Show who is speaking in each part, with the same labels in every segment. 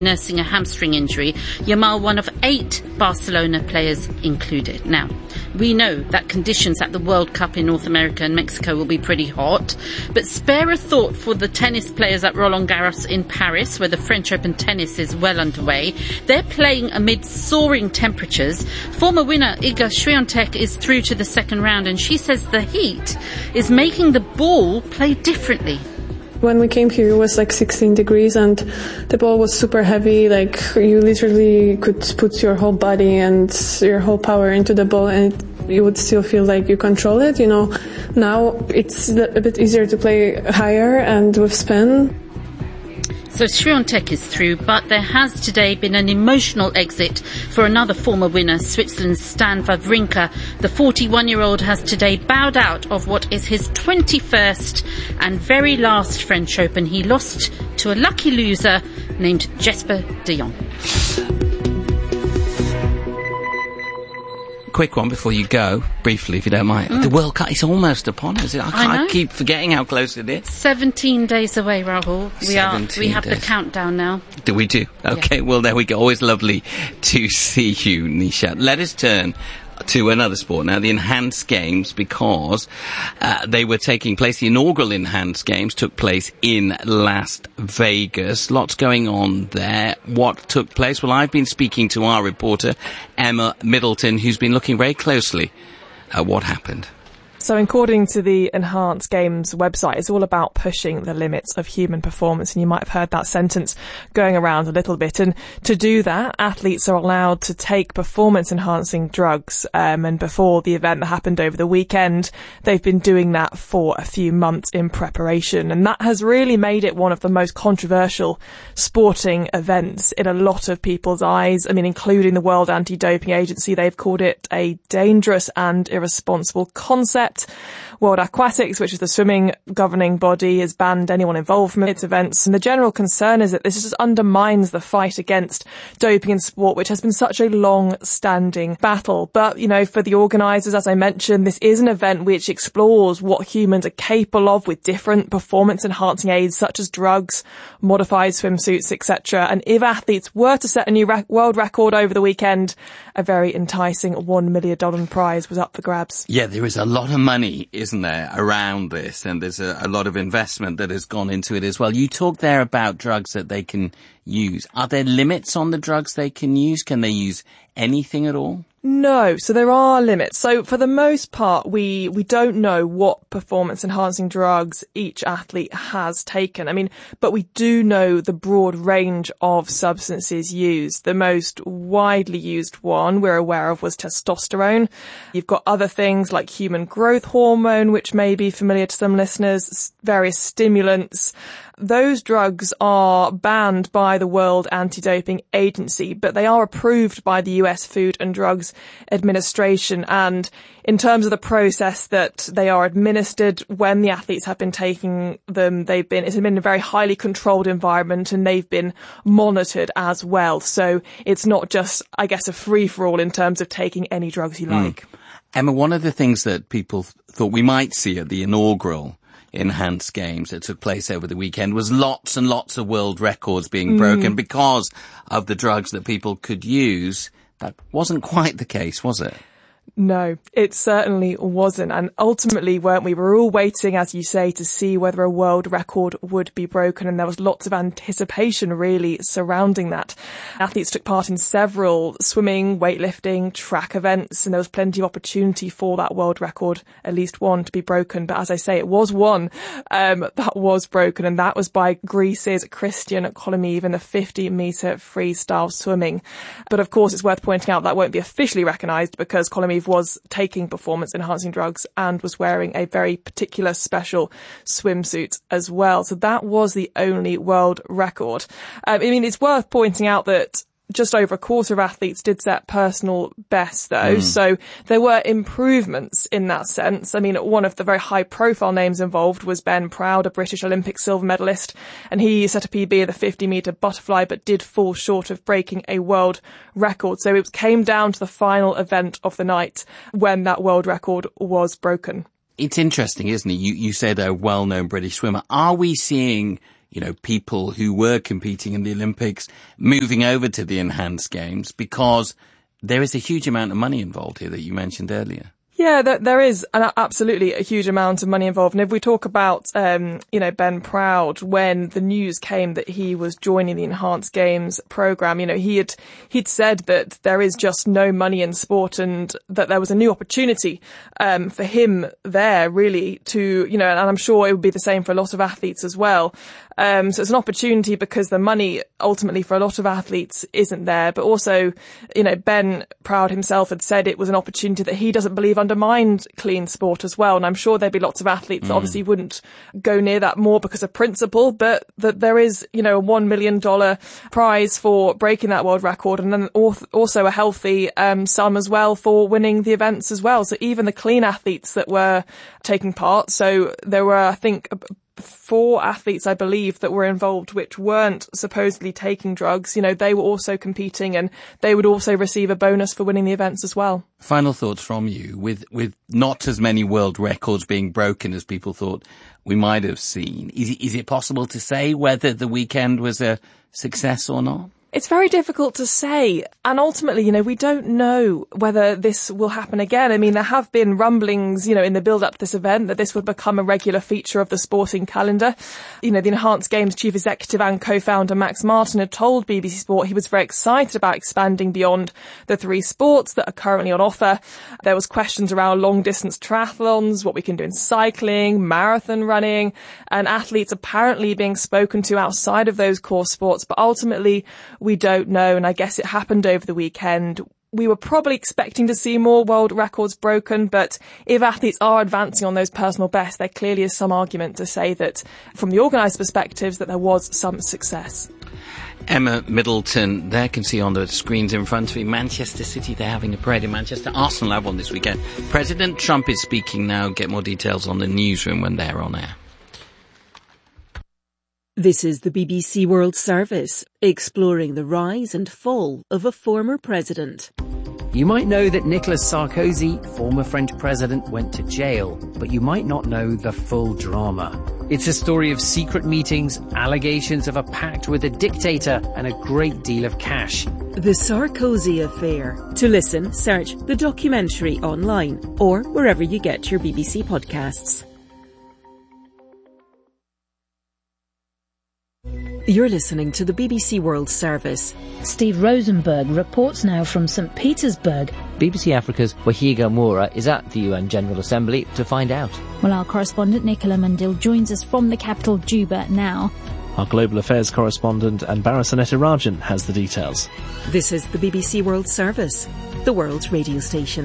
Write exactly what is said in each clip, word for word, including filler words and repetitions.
Speaker 1: nursing a hamstring injury, Yamal, one of eight Barcelona players included. Now, we know that conditions at the World Cup in North America and Mexico will be pretty hot, but spare a thought for the tennis players at Roland Garros in Paris, where the French Open tennis is well underway. They're playing amid soaring temperatures. Former winner Iga Swiatek is through to the second round, and she says the heat is making the ball play differently.
Speaker 2: When we came here, it was like sixteen degrees and the ball was super heavy. Like you literally could put your whole body and your whole power into the ball and it, you would still feel like you control it. You know, now it's a bit easier to play higher and with spin.
Speaker 1: So Swiatek is through, but there has today been an emotional exit for another former winner, Switzerland's Stan Wawrinka. The forty-one-year-old has today bowed out of what is his twenty-first and very last French Open. He lost to a lucky loser named Jesper de Jong.
Speaker 3: Quick one before you go, briefly, if you don't mind. Mm. The World Cup is almost upon us. I, I, I keep forgetting how close it is.
Speaker 1: Seventeen days away, Rahul. We are. We have days. The countdown now.
Speaker 3: Do we do? Okay. Yeah. Well, there we go. Always lovely to see you, Nishat. Let us turn to another sport now, the Enhanced Games, because uh, they were taking place. The inaugural Enhanced Games took place in Las Vegas. Lots going on there. What took place? Well, I've been speaking to our reporter, Emma Middleton, who's been looking very closely at what happened.
Speaker 4: So according to the Enhanced Games website, it's all about pushing the limits of human performance. And you might have heard that sentence going around a little bit. And to do that, athletes are allowed to take performance-enhancing drugs. Um, and before the event that happened over the weekend, they've been doing that for a few months in preparation. And that has really made it one of the most controversial sporting events in a lot of people's eyes. I mean, including the World Anti-Doping Agency. They've called it a dangerous and irresponsible concept. World Aquatics, which is the swimming governing body, has banned anyone involved from its events. And the general concern is that this just undermines the fight against doping in sport, which has been such a long-standing battle. But, you know, for the organisers, as I mentioned, this is an event which explores what humans are capable of with different performance-enhancing aids, such as drugs, modified swimsuits, et cetera. And if athletes were to set a new rec- world record over the weekend, a very enticing one million dollars prize was up for grabs.
Speaker 3: Yeah, there is a lot of money, isn't there, around this, and there's a, a lot of investment that has gone into it as well. You talked there about drugs that they can use. Are there limits on the drugs they can use? Can they use anything at all?
Speaker 4: No, so there are limits. So for the most part, we, we don't know what performance enhancing drugs each athlete has taken. I mean, but we do know the broad range of substances used. The most widely used one we're aware of was testosterone. You've got other things like human growth hormone, which may be familiar to some listeners, various stimulants. Those drugs are banned by the World Anti-Doping Agency, but they are approved by the U S Food and Drugs Administration. And in terms of the process that they are administered, when the athletes have been taking them, they've been, it's been in a very highly controlled environment and they've been monitored as well. So it's not just, I guess, a free-for-all in terms of taking any drugs you mm. like.
Speaker 3: Emma, one of the things that people thought we might see at the inaugural Enhanced Games that took place over the weekend was lots and lots of world records being broken mm. because of the drugs that people could use. That wasn't quite the case, was it?
Speaker 4: No, it certainly wasn't. And ultimately, weren't we? We were all waiting, as you say, to see whether a world record would be broken. And there was lots of anticipation really surrounding that. Athletes took part in several swimming, weightlifting, track events, and there was plenty of opportunity for that world record, at least one, to be broken. But as I say, it was one um, that was broken, and that was by Greece's Christian Kolomiv in the fifty metre freestyle swimming. But of course, it's worth pointing out that won't be officially recognised because Kolomiv was taking performance-enhancing drugs and was wearing a very particular special swimsuit as well. So that was the only world record. Um, I mean, it's worth pointing out that just over a quarter of athletes did set personal bests, though. Mm. So there were improvements in that sense. I mean, one of the very high-profile names involved was Ben Proud, a British Olympic silver medalist, and he set a P B in the fifty metre butterfly, but did fall short of breaking a world record. So it came down to the final event of the night when that world record was broken.
Speaker 3: It's interesting, isn't it? You, you said a well-known British swimmer. Are we seeing you know, people who were competing in the Olympics moving over to the enhanced games, because there is a huge amount of money involved here that you mentioned earlier.
Speaker 4: Yeah, there, there is an, absolutely a huge amount of money involved. And if we talk about, um, you know, Ben Proud, when the news came that he was joining the Enhanced Games program, you know, he had, he'd said that there is just no money in sport and that there was a new opportunity, um, for him there really to, you know, and I'm sure it would be the same for a lot of athletes as well. Um, so it's an opportunity because the money ultimately for a lot of athletes isn't there. But also, you know, Ben Proud himself had said it was an opportunity that he doesn't believe undermined clean sport as well. And I'm sure there'd be lots of athletes mm. that obviously wouldn't go near that more because of principle, but that there is, you know, a one million dollars prize for breaking that world record, and then also a healthy um, sum as well for winning the events as well. So even the clean athletes that were taking part, so there were, I think, four athletes, I believe, that were involved which weren't supposedly taking drugs. You know, they were also competing and they would also receive a bonus for winning the events as well.
Speaker 3: Final thoughts from you, with, with not as many world records being broken as people thought we might have seen. Is it, is it possible to say whether the weekend was a success or not?
Speaker 4: It's very difficult to say. And ultimately, you know, we don't know whether this will happen again. I mean, there have been rumblings, you know, in the build up to this event that this would become a regular feature of the sporting calendar. You know, the Enhanced Games chief executive and co-founder Max Martin had told B B C Sport he was very excited about expanding beyond the three sports that are currently on offer. There was questions around long distance triathlons, what we can do in cycling, marathon running, and athletes apparently being spoken to outside of those core sports. But ultimately, we don't know, and I guess it happened over the weekend. We were probably expecting to see more world records broken, but if athletes are advancing on those personal bests, there clearly is some argument to say that, from the organised perspectives, that there was some success.
Speaker 3: Emma Middleton, there can see on the screens in front of me, Manchester City, they're having a parade in Manchester. Arsenal have one this weekend. President Trump is speaking now. Get more details on the newsroom when they're on air.
Speaker 5: This is the B B C World Service, exploring the rise and fall of a former president.
Speaker 6: You might know that Nicolas Sarkozy, former French president, went to jail, but you might not know the full drama. It's a story of secret meetings, allegations of a pact with a dictator, and a great deal of cash.
Speaker 5: The Sarkozy Affair. To listen, search the documentary online or wherever you get your B B C podcasts. You're listening to the B B C World Service.
Speaker 7: Steve Rosenberg reports now from Saint Petersburg.
Speaker 8: B B C Africa's Wahiga Moura is at the U N General Assembly to find out.
Speaker 7: Well, our correspondent Nicola Mandil joins us from the capital, Juba, now.
Speaker 9: Our Global Affairs correspondent Anbara Sanetarajan has the details.
Speaker 5: This is the B B C World Service, the world's radio station.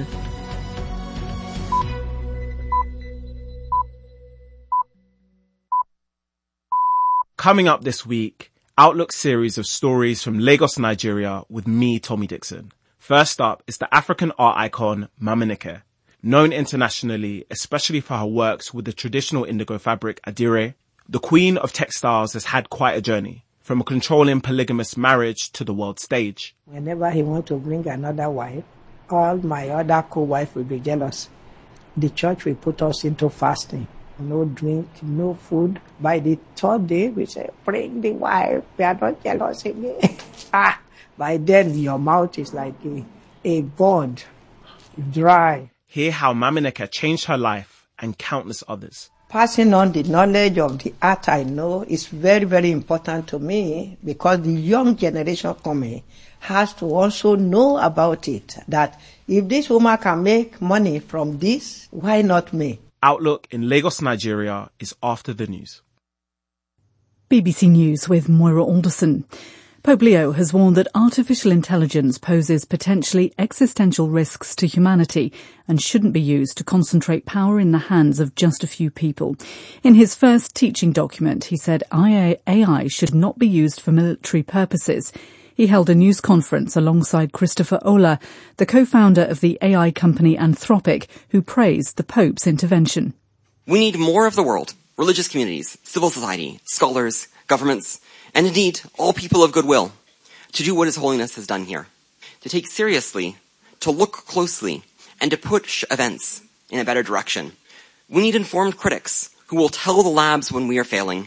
Speaker 10: Coming up this week, Outlook series of stories from Lagos, Nigeria with me, Tommy Dixon. First up is the African art icon Mamineke, known internationally, especially for her works with the traditional indigo fabric Adire. The queen of textiles has had quite a journey, from a controlling polygamous marriage to the world stage.
Speaker 11: Whenever he wants to bring another wife, all my other co-wives will be jealous. The church will put us into fasting. No drink, no food. By the third day, we say, bring the wife. We are not jealous again. ah, by then, your mouth is like a, a gourd, dry.
Speaker 10: Hear how Mamineke changed her life and countless others.
Speaker 11: Passing on the knowledge of the art I know is very, very important to me, because the young generation coming has to also know about it. That if this woman can make money from this, why not me?
Speaker 10: Outlook in Lagos, Nigeria is after the news.
Speaker 12: B B C News with Moira Alderson. Pope Leo has warned that artificial intelligence poses potentially existential risks to humanity and shouldn't be used to concentrate power in the hands of just a few people. In his first teaching document, he said A I should not be used for military purposes. He held a news conference alongside Christopher Olah, the co-founder of the A I company Anthropic, who praised the Pope's intervention.
Speaker 13: We need more of the world, religious communities, civil society, scholars, governments, and indeed all people of goodwill, to do what His Holiness has done here, to take seriously, to look closely, and to push events in a better direction. We need informed critics who will tell the labs when we are failing.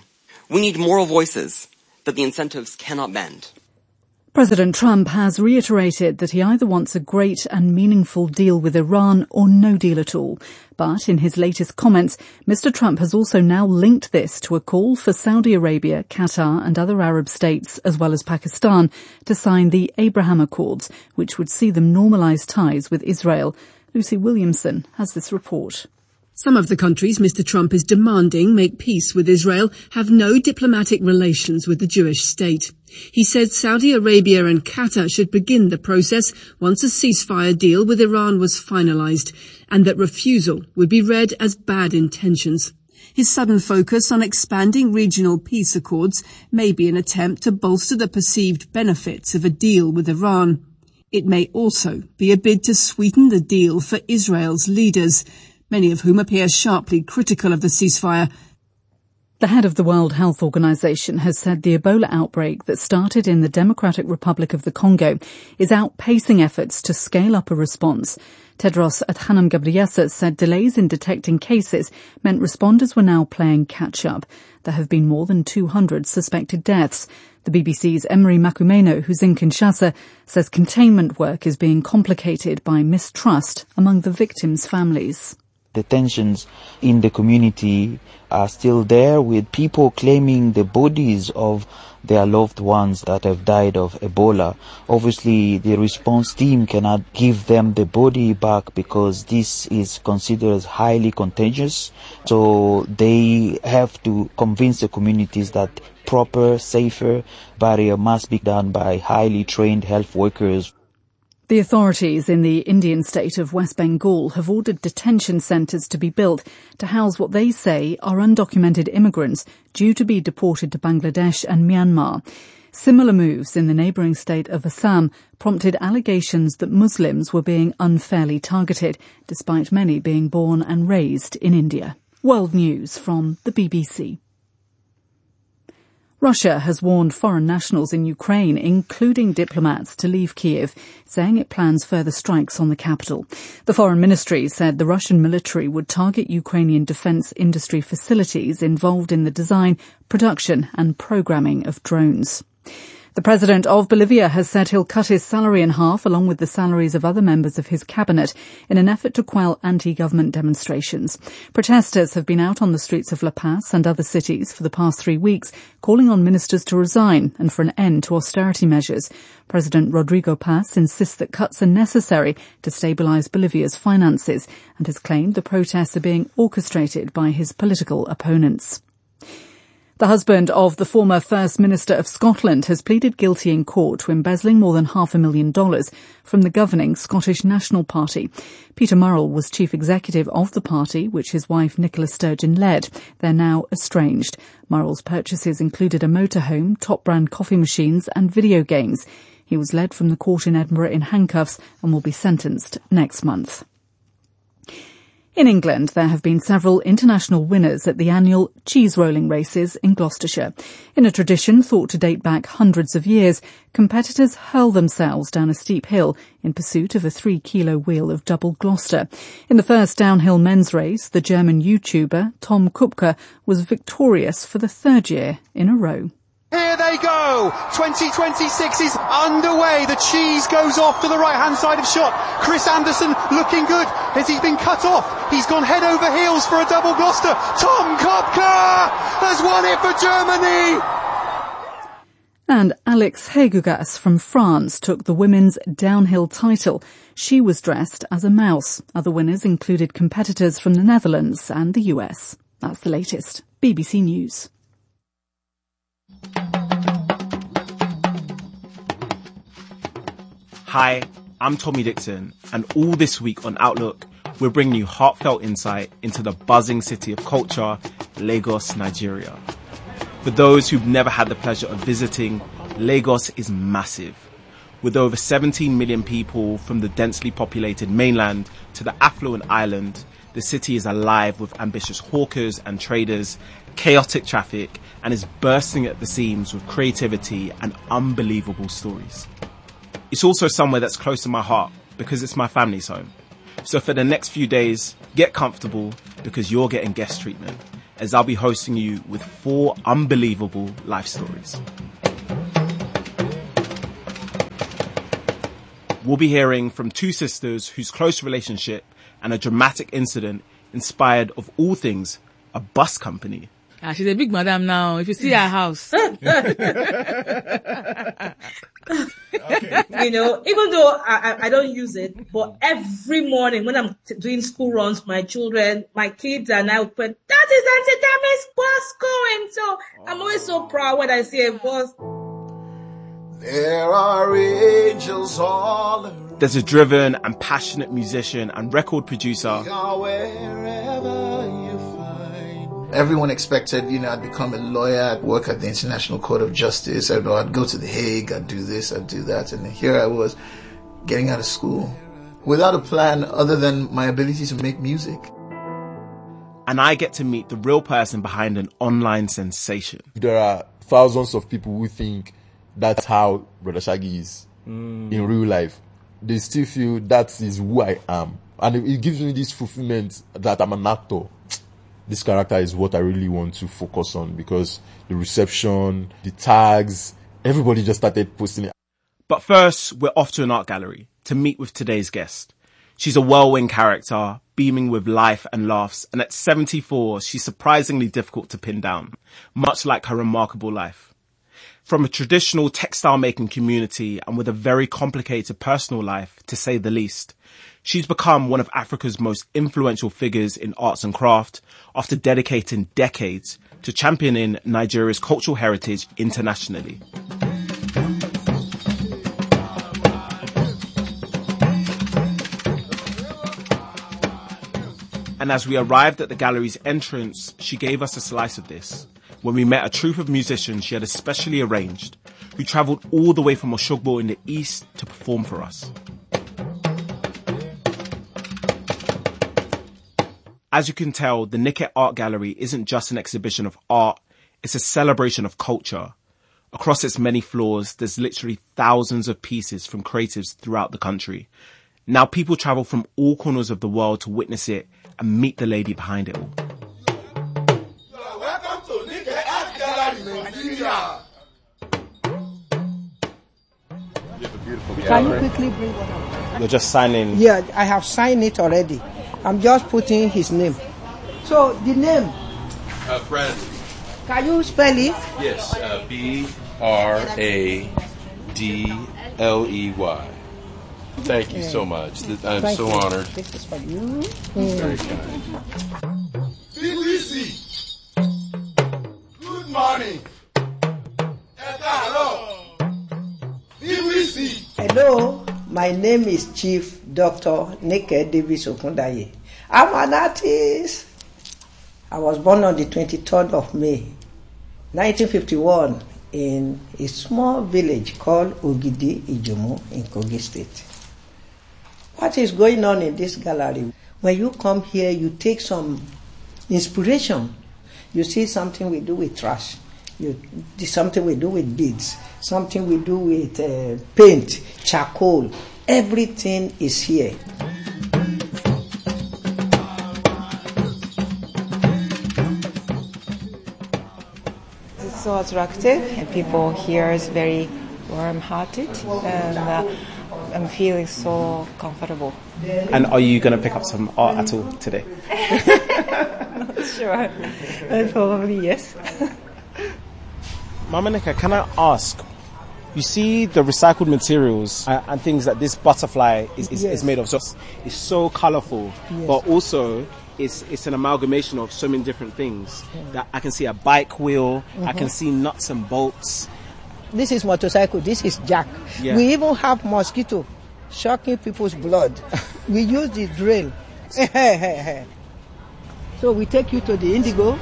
Speaker 13: We need moral voices that the incentives cannot bend.
Speaker 12: President Trump has reiterated that he either wants a great and meaningful deal with Iran or no deal at all. But in his latest comments, Mister Trump has also now linked this to a call for Saudi Arabia, Qatar and other Arab states, as well as Pakistan, to sign the Abraham Accords, which would see them normalise ties with Israel. Lucy Williamson has this report.
Speaker 14: Some of the countries Mister Trump is demanding make peace with Israel have no diplomatic relations with the Jewish state. He said Saudi Arabia and Qatar should begin the process once a ceasefire deal with Iran was finalised, and that refusal would be read as bad intentions. His sudden focus on expanding regional peace accords may be an attempt to bolster the perceived benefits of a deal with Iran. It may also be a bid to sweeten the deal for Israel's leaders, many of whom appear sharply critical of the ceasefire.
Speaker 12: The head of the World Health Organization has said the Ebola outbreak that started in the Democratic Republic of the Congo is outpacing efforts to scale up a response. Tedros Adhanom Ghebreyesus said delays in detecting cases meant responders were now playing catch-up. There have been more than two hundred suspected deaths. The B B C's Emery Makumeno, who's in Kinshasa, says containment work is being complicated by mistrust among the victims' families.
Speaker 15: The tensions in the community are still there, with people claiming the bodies of their loved ones that have died of Ebola. Obviously, the response team cannot give them the body back because this is considered as highly contagious. So they have to convince the communities that proper, safer barrier must be done by highly trained health workers.
Speaker 12: The authorities in the Indian state of West Bengal have ordered detention centres to be built to house what they say are undocumented immigrants due to be deported to Bangladesh and Myanmar. Similar moves in the neighbouring state of Assam prompted allegations that Muslims were being unfairly targeted, despite many being born and raised in India. World News from the B B C. Russia has warned foreign nationals in Ukraine, including diplomats, to leave Kiev, saying it plans further strikes on the capital. The Foreign Ministry said the Russian military would target Ukrainian defence industry facilities involved in the design, production and programming of drones. The president of Bolivia has said he'll cut his salary in half along with the salaries of other members of his cabinet in an effort to quell anti-government demonstrations. Protesters have been out on the streets of La Paz and other cities for the past three weeks, calling on ministers to resign and for an end to austerity measures. President Rodrigo Paz insists that cuts are necessary to stabilise Bolivia's finances and has claimed the protests are being orchestrated by his political opponents. The husband of the former First Minister of Scotland has pleaded guilty in court to embezzling more than half a million dollars from the governing Scottish National Party. Peter Murrell was chief executive of the party, which his wife Nicola Sturgeon led. They're now estranged. Murrell's purchases included a motorhome, top-brand coffee machines and video games. He was led from the court in Edinburgh in handcuffs and will be sentenced next month. In England, there have been several international winners at the annual cheese rolling races in Gloucestershire. In a tradition thought to date back hundreds of years, competitors hurl themselves down a steep hill in pursuit of a three-kilo wheel of double Gloucester. In the first downhill men's race, the German YouTuber Tom Kupke was victorious for the third year in a row.
Speaker 16: Here they go. twenty twenty-six is underway. The cheese goes off to the right-hand side of shot. Chris Anderson looking good as he's been cut off. He's gone head over heels for a double Gloucester. Tom Kopka has won it for Germany.
Speaker 12: And Alex Hegugas from France took the women's downhill title. She was dressed as a mouse. Other winners included competitors from the Netherlands and the U S. That's the latest. B B C News.
Speaker 10: Hi, I'm Tommy Dixon, and all this week on Outlook, we're bringing you heartfelt insight into the buzzing city of culture, Lagos, Nigeria. For those who've never had the pleasure of visiting, Lagos is massive. With over seventeen million people from the densely populated mainland to the affluent island, the city is alive with ambitious hawkers and traders, chaotic traffic, and is bursting at the seams with creativity and unbelievable stories. It's also somewhere that's close to my heart because it's my family's home. So for the next few days, get comfortable because you're getting guest treatment. as I'll be hosting you with four unbelievable life stories. We'll be hearing from two sisters whose close relationship and a dramatic incident inspired, of all things, a bus company.
Speaker 17: Ah, she's a big madam now. If you see her house.
Speaker 18: Okay. You know, even though I, I, I don't use it, but every morning when I'm t- doing school runs, my children, my kids and I would put, that is Auntie Tammy's bus going. So I'm always so proud when I see a bus.
Speaker 19: There are angels all around.
Speaker 10: There's a driven and passionate musician and record producer.
Speaker 19: Everyone expected, you know, I'd become a lawyer, I'd work at the International Court of Justice, I'd, I'd go to The Hague, I'd do this, I'd do that. And here I was getting out of school without a plan other than my ability to make music.
Speaker 10: And I get to meet the real person behind an online sensation.
Speaker 20: There are thousands of people who think that's how Brother Shaggy is mm. in real life. They still feel that is who I am. And it, it gives me this fulfillment that I'm an actor. This character is what I really want to focus on because the reception, the tags, everybody just started posting it.
Speaker 10: But first, we're off to an art gallery to meet with today's guest. She's a whirlwind character, beaming with life and laughs, and at seventy-four, she's surprisingly difficult to pin down, much like her remarkable life. From a traditional textile making community and with a very complicated personal life, to say the least, she's become one of Africa's most influential figures in arts and craft after dedicating decades to championing Nigeria's cultural heritage internationally. And as we arrived at the gallery's entrance, she gave us a slice of this when we met a troupe of musicians she had especially arranged, who travelled all the way from Oshogbo in the east to perform for us. As you can tell, the Nike Art Gallery isn't just an exhibition of art, it's a celebration of culture. Across its many floors, there's literally thousands of pieces from creatives throughout the country. Now people travel from all corners of the world to witness it and meet the lady behind it all.
Speaker 19: Welcome to Nike Art Gallery, Nigeria.
Speaker 11: Can you quickly bring one up?
Speaker 10: You're just signing?
Speaker 11: Yeah, I have signed it already. I'm just putting his name. So the name?
Speaker 21: Uh, Brandon.
Speaker 11: Can you spell it?
Speaker 21: Yes, uh, B R A D L E Y. Thank you so much. I'm
Speaker 11: Thank
Speaker 21: so
Speaker 11: you.
Speaker 21: honored.
Speaker 11: This is for you.
Speaker 21: Very kind.
Speaker 19: B B C. Good morning. B B C.
Speaker 11: Hello, my name is Chief Doctor Nike Davis Okundaye. I'm an artist. I was born on the twenty-third of May, nineteen fifty-one, in a small village called Ogidi Ijomo in Kogi State. What is going on in this gallery? When you come here, you take some inspiration. You see something we do with trash. You, something we do with beads. Something we do with uh, paint, charcoal. Everything is here.
Speaker 22: It's so attractive, and people here is very warm-hearted, and uh, I'm feeling so comfortable.
Speaker 10: And are you going to pick up some art at all today?
Speaker 22: Not sure. Probably yes.
Speaker 10: Mama Nika, can I ask, you see the recycled materials and, and things that this butterfly is, is,
Speaker 11: Yes.
Speaker 10: is made of. So it's so colourful,
Speaker 11: Yes.
Speaker 10: but also it's it's an amalgamation of so many different things. That I can see a bike wheel, I can
Speaker 11: Mhm.
Speaker 10: see nuts and bolts.
Speaker 11: This is motorcycle. This is jack.
Speaker 10: Yeah.
Speaker 11: We even have mosquito sucking people's blood. We use the drill. So we take you to the Indigo.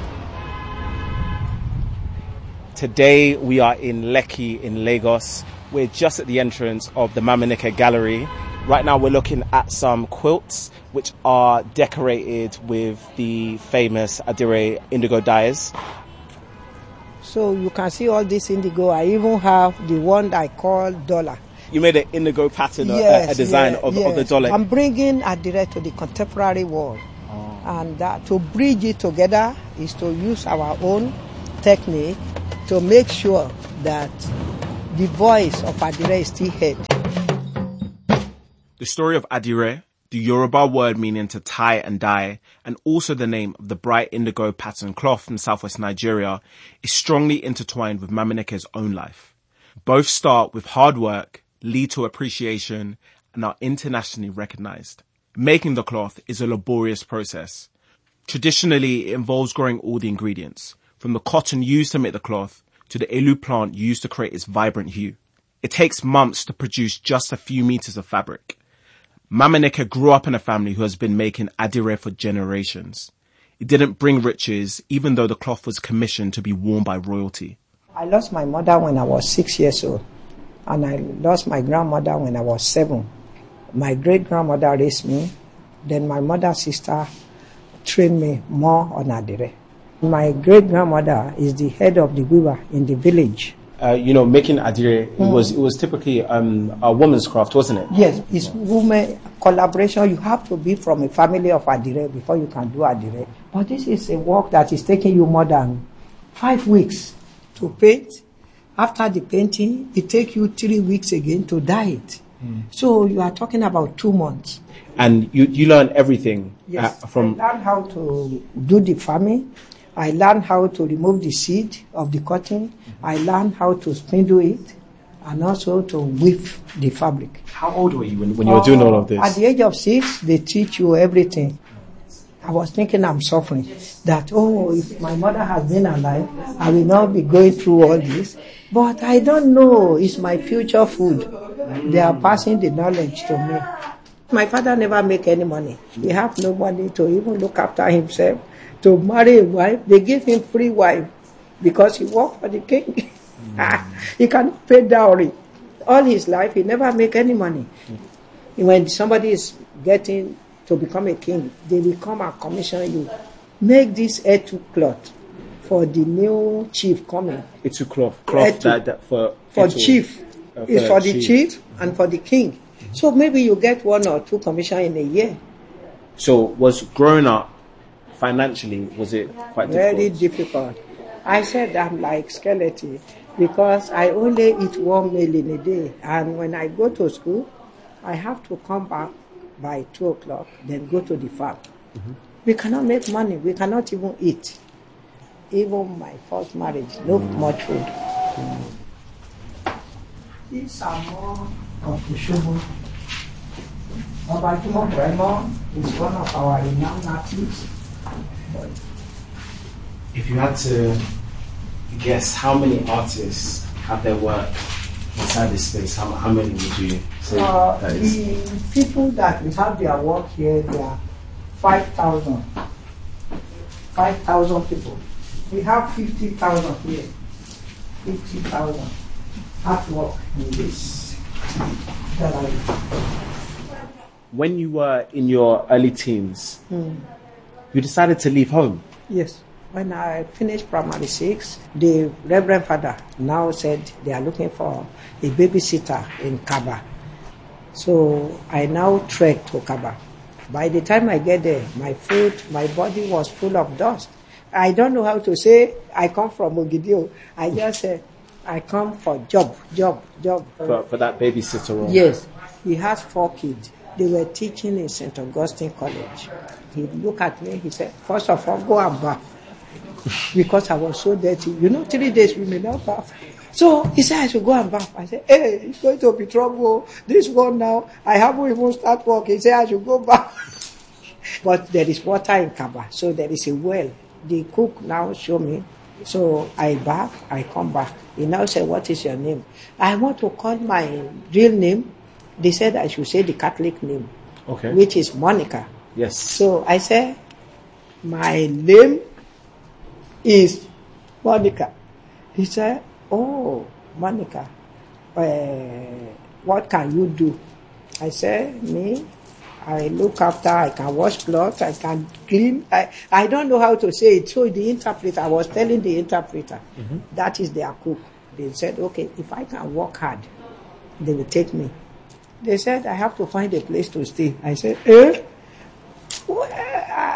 Speaker 10: Today we are in Lekki in Lagos. We're just at the entrance of the Mama Nika Gallery. Right now we're looking at some quilts which are decorated with the famous Adire indigo dyes.
Speaker 11: So you can see all this indigo. I even have the one that I call dollar.
Speaker 10: You made an indigo pattern, a-
Speaker 11: Yes,
Speaker 10: a, design
Speaker 11: yeah,
Speaker 10: of,
Speaker 11: yes.
Speaker 10: of the dollar.
Speaker 11: I'm bringing Adire to the contemporary world.
Speaker 10: Oh.
Speaker 11: And uh, to bridge it together is to use our own technique to make sure that the voice of Adire is still heard.
Speaker 10: The story of Adire, the Yoruba word meaning to tie and dye, and also the name of the bright indigo pattern cloth from southwest Nigeria, is strongly intertwined with Maminike's own life. Both start with hard work, lead to appreciation, and are internationally recognized. Making the cloth is a laborious process. Traditionally, it involves growing all the ingredients, from the cotton used to make the cloth to the elu plant used to create its vibrant hue. It takes months to produce just a few meters of fabric. Maminike grew up in a family who has been making Adire for generations. It didn't bring riches, even though the cloth was commissioned to be worn by royalty.
Speaker 11: I lost my mother when I was six years old, and I lost my grandmother when I was seven. My great-grandmother raised me, then my mother's sister trained me more on Adire. My great-grandmother is the head of the weaver in the village.
Speaker 10: Uh, you know, making Adire, it mm. was it was typically um, a woman's craft, wasn't it?
Speaker 11: Yes, it's women collaboration. You have to be from a family of Adire before you can do Adire. But this is a work that is taking you more than five weeks to paint. After the painting, it takes you three weeks again to dye it. Mm. So you are talking about two months.
Speaker 10: And you, you learn everything
Speaker 11: yes,
Speaker 10: uh, from...
Speaker 11: I learned how to do the farming. I learned how to remove the seed of the cotton. Mm-hmm. I learned how to spindle it and also to weave the fabric.
Speaker 10: How old were you when, when you were uh, doing all of this?
Speaker 11: At the age of six, they teach you everything. I was thinking I'm suffering. That, oh, if my mother has been alive, I will not be going through all this. But I don't know. It's my future food. They are passing the knowledge to me. My father never make any money. He have nobody to even look after himself. To marry a wife, they give him free wife because he worked for the king. Mm. He can't pay dowry. All his life, he never make any money. Mm. When somebody is getting to become a king, they will come and commission you. Make this etu cloth for the new chief coming.
Speaker 10: Etu cloth, cloth that, that for
Speaker 11: for
Speaker 10: etu,
Speaker 11: chief.
Speaker 10: Uh,
Speaker 11: it's for, for the
Speaker 10: chief,
Speaker 11: chief and for the king. Mm-hmm. So maybe you get one or two commission in a year.
Speaker 10: So was growing up financially, was it quite difficult?
Speaker 11: Very difficult. I said I'm like skeleton because I only eat one meal in a day, and when I go to school, I have to come back by two o'clock, then go to the farm. Mm-hmm. We cannot make money. We cannot even eat. Even my first marriage, no mm. much food. Mm. These are more of the Shobo. Obajumo Bremo is one of our renowned artists.
Speaker 10: If you had to guess how many artists have their work inside this space, how, how many would you say
Speaker 11: uh,
Speaker 10: that is?
Speaker 11: The people that have their work here, there are five thousand. five thousand people. We have fifty thousand here. fifty thousand artwork in this gallery.
Speaker 10: When you were in your early teens, hmm. you decided to leave home?
Speaker 11: Yes. When I finished primary six, the Reverend Father now said they are looking for a babysitter in Kaba. So I now trek to Kaba. By the time I get there, my foot, my body was full of dust. I don't know how to say I come from Ogidio. I just say I come for job, job, job.
Speaker 10: For, for that babysitter role?
Speaker 11: Yes. He has four kids. They were teaching in Saint Augustine College. He looked at me, he said, first of all, go and bath. Because I was so dirty. You know, three days we may not bath. So he said I should go and bath. I said, hey, it's going to be trouble. This one now, I haven't even started work. He said I should go bath. But there is water in Kaba, so there is a well. The cook now show me. So I bath, I come back. He now said, what is your name? I want to call my real name. They said I should say the Catholic name,
Speaker 10: okay,
Speaker 11: which is Monica.
Speaker 10: Yes.
Speaker 11: So I said, my name is Monica. He said, oh, Monica, uh, what can you do? I said, me, I look after, I can wash clothes, I can clean. I, I don't know how to say it. So the interpreter, I was telling the interpreter, mm-hmm. that is their cook. They said, okay, if I can work hard, they will take me. They said, I have to find a place to stay. I said, eh? Well,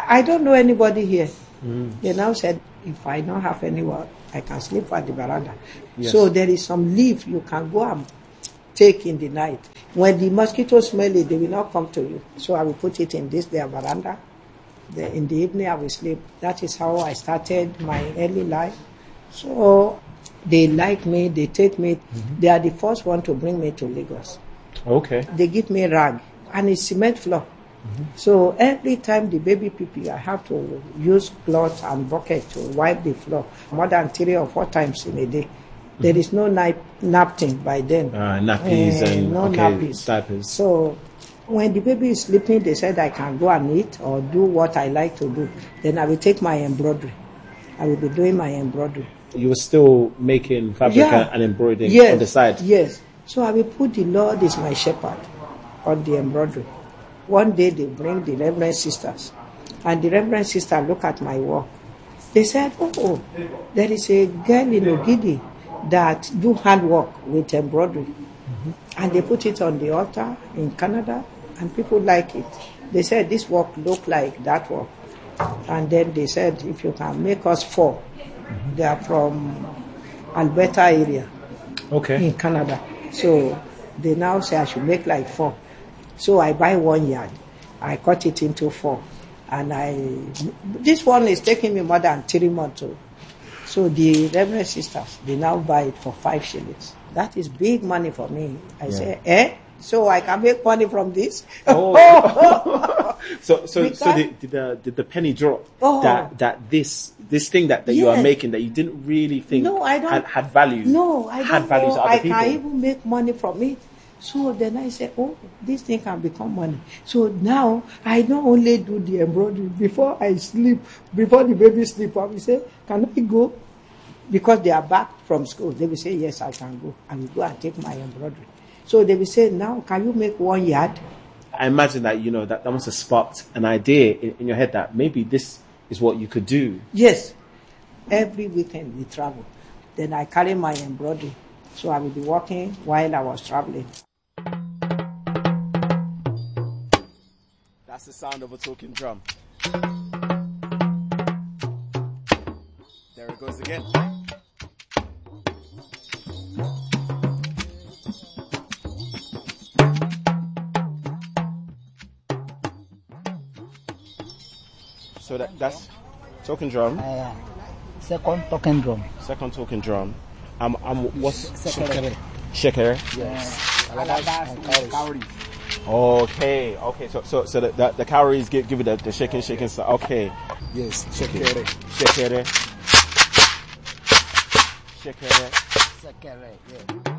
Speaker 11: I don't know anybody here.
Speaker 10: Mm.
Speaker 11: They now said, if I don't have anyone, I can sleep at the veranda.
Speaker 10: Yes.
Speaker 11: So there is some leaf you can go and take in the night. When the mosquitoes smell it, they will not come to you. So I will put it in this their veranda. The, in the evening, I will sleep. That is how I started my early life. So they like me, they take me. Mm-hmm. They are the first one to bring me to Lagos.
Speaker 10: Okay.
Speaker 11: They give me rag, and it's cement floor. Mm-hmm. So every time the baby pee, I have to use cloth and bucket to wipe the floor more than three or four times in a day. Mm-hmm. There is no nap- napkin by then.
Speaker 10: Uh, nappies uh, and
Speaker 11: no
Speaker 10: okay,
Speaker 11: nappies.
Speaker 10: diapers.
Speaker 11: So when the baby is sleeping, they said I can go and eat or do what I like to do. Then I will take my embroidery. I will be doing my embroidery.
Speaker 10: You were still making fabric
Speaker 11: Yeah.
Speaker 10: and embroidering
Speaker 11: Yes.
Speaker 10: on the side?
Speaker 11: Yes. So I will put the Lord is my shepherd on the embroidery. One day they bring the Reverend Sisters, and the Reverend Sister look at my work. They said, oh, oh, there is a girl in Ogidi that do handwork with embroidery. Mm-hmm. And they put it on the altar in Canada, and people like it. They said, this work look like that work. And then they said, if you can make us four. Mm-hmm. They are from Alberta area.
Speaker 10: Okay.
Speaker 11: In Canada. So they now say I should make like four. So I buy one yard. I cut it into four. And I, this one is taking me more than three months. Old. So the Reverend Sisters, they now buy it for five shillings. That is big money for me. I yeah. say, eh? So I can make money from this?
Speaker 10: Oh. so so
Speaker 11: Because,
Speaker 10: so did, did, the, did the penny drop
Speaker 11: oh.
Speaker 10: that that this this thing that, that
Speaker 11: yes.
Speaker 10: you are making that you didn't really think
Speaker 11: no, I don't,
Speaker 10: had, had value?
Speaker 11: No, I
Speaker 10: had
Speaker 11: don't
Speaker 10: value
Speaker 11: know.
Speaker 10: to other
Speaker 11: I
Speaker 10: people.
Speaker 11: can even make money from it. So then I said, oh, this thing can become money. So now I not only do the embroidery before I sleep, before the baby sleep, I will say, can I go? Because they are back from school. They will say, yes, I can go. I will go and take my embroidery. So they will say, now can you make one yard?
Speaker 10: I imagine that, you know, that, that must have sparked an idea in, in your head that maybe this is what you could do.
Speaker 11: Yes. Every weekend we travel. Then I carry my embroidery. So I will be working while I was traveling.
Speaker 10: That's the sound of a talking drum. There it goes again. So that, that's talking drum.
Speaker 1: Uh, second talking drum.
Speaker 10: Second talking drum. Um, um, what's
Speaker 1: Shekere?
Speaker 10: Shekere.
Speaker 1: Yes. Cowrie.
Speaker 10: Okay, okay. So, so, so the the, the cowries give give it the, the shaking, shaking. So, okay.
Speaker 1: Yes. Shekere.
Speaker 10: Shekere. Shekere.
Speaker 1: Shekere. Yeah.